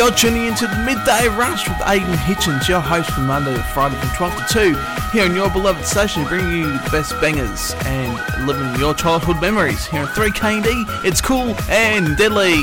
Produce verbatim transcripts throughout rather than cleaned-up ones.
You're tuning into the Midday Rush with Aidan Hitchens, your host from Monday to Friday from twelve to two, here on your beloved station, bringing you the best bangers and living your childhood memories. Here on three K and D, it's cool and deadly.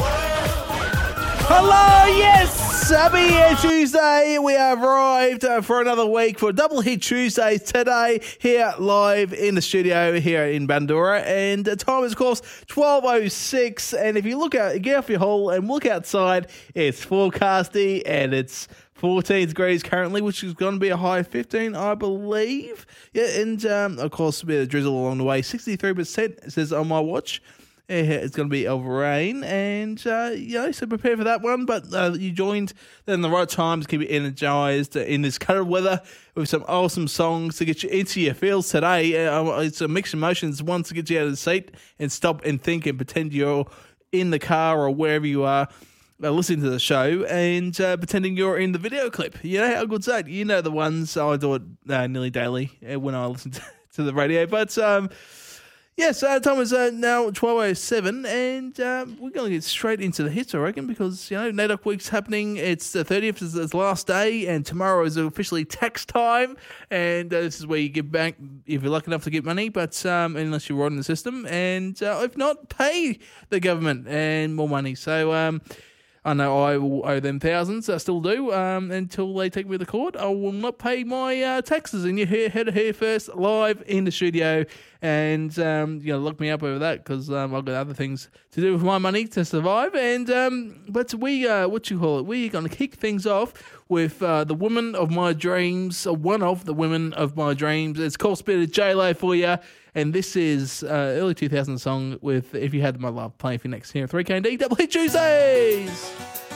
Hello, yes! Happy Hit Tuesday. We have arrived uh, for another week for Double Hit Tuesdays today here live in the studio here in Bandura. And the time is, of course, twelve oh six. And if you look out, get off your hole and look outside, it's forecasty and it's fourteen degrees currently, which is going to be a high of fifteen, I believe. Yeah, and um, of course, a bit of drizzle along the way. sixty-three percent, it says on my watch. It's going to be of rain, and, uh, you know, so prepare for that one. But uh, you joined in the right time to keep you energised in this kind of weather with some awesome songs to get you into your feels today. Uh, it's a mix of emotions, one to get you out of the seat and stop and think and pretend you're in the car or wherever you are uh, listening to the show, and uh, pretending you're in the video clip. You know, how good's that? You know the ones. I do it uh, nearly daily uh, when I listen to, to the radio. But, um... Yes, uh, time is uh, now twelve oh seven, and um, we're going to get straight into the hits, I reckon, because, you know, NAIDOC Week's happening. It's the thirtieth, is the last day, and tomorrow is officially tax time, and uh, this is where you give back if you're lucky enough to get money, but um, unless you're right in the system, and uh, if not, pay the government and more money. So, um, I know I will owe them thousands, I still do, um, until they take me to court. I will not pay my uh, taxes, and you hear head here first, live in the studio, and um, you know, look me up over that, because um, I've got other things to do with my money to survive. And um, but we, uh, what you call it, we're going to kick things off with uh, the woman of my dreams, or one of the women of my dreams. It's called Bit of J-Lo for you. And this is uh, early two thousands song with If You Had My Love, playing for you next here at three K and D Double Hit Tuesdays.